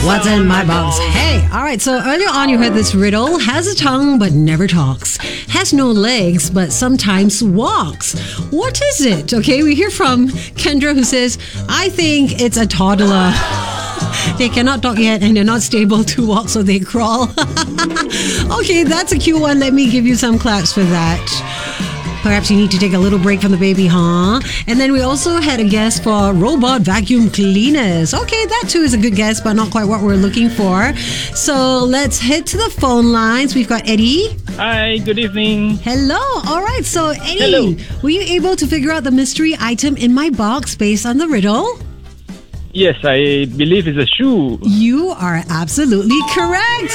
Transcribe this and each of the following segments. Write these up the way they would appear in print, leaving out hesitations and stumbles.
What's in my box? Hey, all right. So earlier on, you heard this riddle: has a tongue but never talks, has no legs but sometimes walks. What is it? Okay, we hear from Kendra, who says, "I think it's a toddler." They cannot talk yet and they're not stable to walk, so they crawl. Okay, that's a cute one. Let me give you some claps for that. Perhaps you need to take a little break from the baby, huh? And then we also had a guess for robot vacuum cleaners. Okay, that too is a good guess, but not quite what we're looking for. So let's head to the phone lines. We've got Eddie. Hi, good evening. Hello. All right, so Eddie, Hello. were you able to figure out the mystery item in my box based on the riddle? Yes, I believe it's a shoe. You are absolutely correct.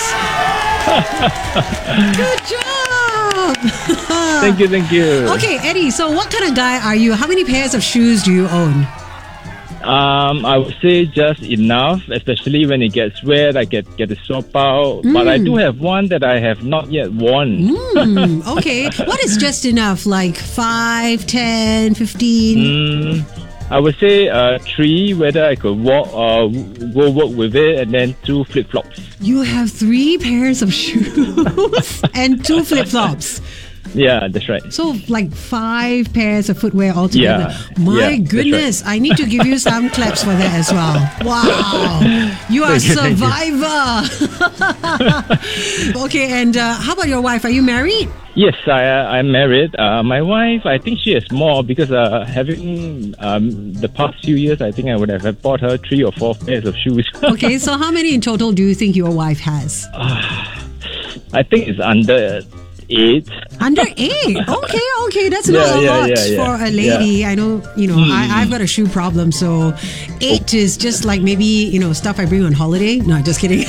Good job. Thank you. Okay, Eddie, so what kind of guy are you? How many pairs of shoes do you own? I would say just enough, especially when it gets wet, I get the soap out. But I do have one that I have not yet worn. Okay, what is just enough? Like 5, 10, 15? I would say 3, whether I could walk or go work with it, and then 2 flip-flops. You have 3 pairs of shoes and 2 flip-flops. Yeah, that's right. So like 5 pairs of footwear altogether. Yeah, My yeah, that's goodness, I need to give you some claps for that as well. Wow, you are a survivor. Okay, and how about your wife? Are you married? Yes, I'm married. My wife, I think she has more because having the past few years, I think I would have bought her 3 or 4 pairs of shoes. Okay, so how many in total do you think your wife has? I think it's under 8. Under 8? Okay, that's not a lot for a lady. I know, I've got a shoe problem, so 8 is just like maybe, stuff I bring on holiday. No, just kidding.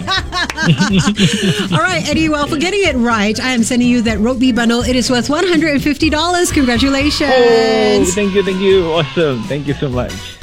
All right, Eddie, well, for getting it right, I am sending you that Rugby bundle. It is worth $150. Congratulations. Oh, thank you. Awesome. Thank you so much.